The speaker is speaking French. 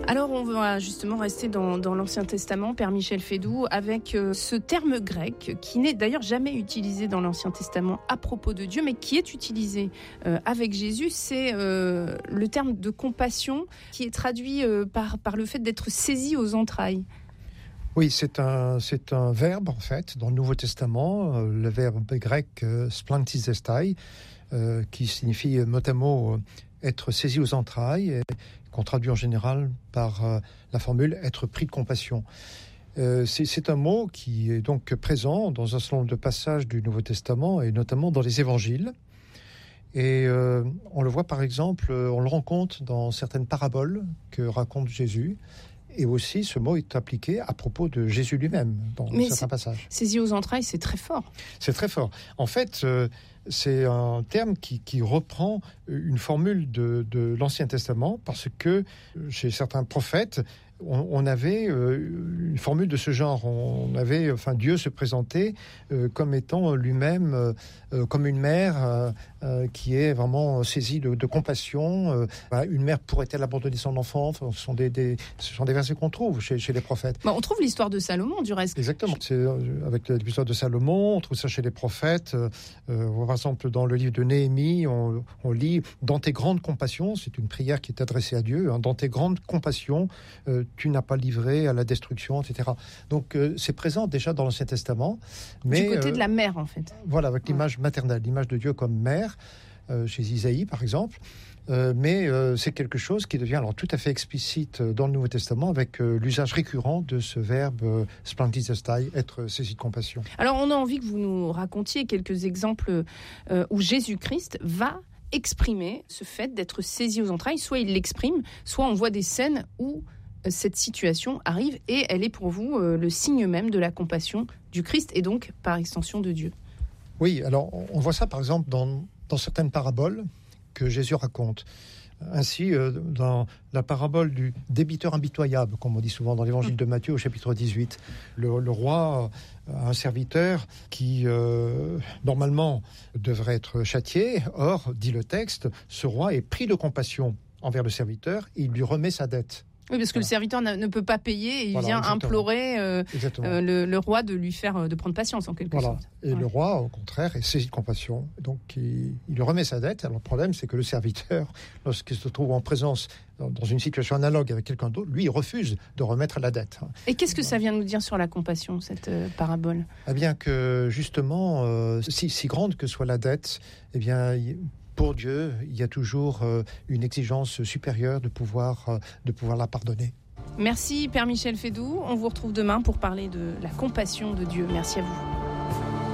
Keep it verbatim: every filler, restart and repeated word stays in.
Alors on va justement rester dans, dans l'Ancien Testament, Père Michel Fédoux, avec euh, ce terme grec qui n'est d'ailleurs jamais utilisé dans l'Ancien Testament à propos de Dieu, mais qui est utilisé euh, avec Jésus. C'est euh, le terme de compassion qui est traduit euh, par, par le fait d'être saisi aux entrailles. Oui, c'est un, c'est un verbe en fait dans le Nouveau Testament, euh, le verbe grec euh, splantizestai, euh, qui signifie mot à mot euh, être saisi aux entrailles, et qu'on traduit en général par euh, la formule être pris de compassion. Euh, c'est, c'est un mot qui est donc présent dans un certain nombre de passages du Nouveau Testament et notamment dans les évangiles. Et euh, on le voit par exemple, on le rencontre dans certaines paraboles que raconte Jésus. Et aussi, ce mot est appliqué à propos de Jésus lui-même, dans Mais certains passages. Saisi aux entrailles, c'est très fort. C'est très fort. En fait, euh, c'est un terme qui, qui reprend une formule de, de l'Ancien Testament, parce que chez certains prophètes, on, on avait euh, une formule de ce genre. On avait, enfin, Dieu se présentait euh, comme étant lui-même, euh, comme une mère euh, euh, qui est vraiment saisie de, de compassion. Euh, voilà, une mère pourrait-elle abandonner son enfant? Enfin, ce sont des, des, ce sont des versets qu'on trouve chez, chez les prophètes. Bon, on trouve l'histoire de Salomon, du reste. Exactement. C'est euh, avec l'histoire de Salomon, on trouve ça chez les prophètes. Euh, euh, par exemple, dans le livre de Néhémie, on, on lit « Dans tes grandes compassions », c'est une prière qui est adressée à Dieu, hein, « Dans tes grandes compassions, euh, tu n'as pas livré à la destruction, et cetera » Donc, euh, c'est présent déjà dans l'Ancien Testament. Mais, du côté euh, de la mère, en fait. Voilà, avec l'image maternelle, l'image de Dieu comme mère, euh, chez Isaïe, par exemple. Euh, mais euh, c'est quelque chose qui devient alors tout à fait explicite dans le Nouveau Testament avec euh, l'usage récurrent de ce verbe euh, splantizestai, être saisi de compassion. Alors, on a envie que vous nous racontiez quelques exemples euh, où Jésus-Christ va exprimer ce fait d'être saisi aux entrailles. Soit il l'exprime, soit on voit des scènes où cette situation arrive et elle est pour vous euh, le signe même de la compassion du Christ et donc par extension de Dieu. Oui, alors on voit ça par exemple dans, dans certaines paraboles que Jésus raconte. Ainsi, euh, dans la parabole du débiteur impitoyable, comme on dit souvent dans l'évangile de Matthieu au chapitre dix-huit, le, le roi a un serviteur qui, euh, normalement, devrait être châtié. Or, dit le texte, ce roi est pris de compassion envers le serviteur et il lui remet sa dette. Oui, parce que voilà. Le serviteur ne peut pas payer et il voilà, vient exactement. implorer euh, euh, le, le roi de lui faire de prendre patience en quelque voilà. sorte. Et ouais. le roi, au contraire, est saisi de compassion. Donc, il, il lui remet sa dette. Alors, le problème, c'est que le serviteur, lorsqu'il se trouve en présence, dans, dans une situation analogue avec quelqu'un d'autre, lui, il refuse de remettre la dette. Et qu'est-ce que ça vient nous dire sur la compassion, cette euh, parabole ? Eh bien, que justement, euh, si, si grande que soit la dette, eh bien... Il, pour Dieu, il y a toujours euh, une exigence supérieure de pouvoir, euh, de pouvoir la pardonner. Merci Père Michel Fédoux. On vous retrouve demain pour parler de la compassion de Dieu. Merci à vous.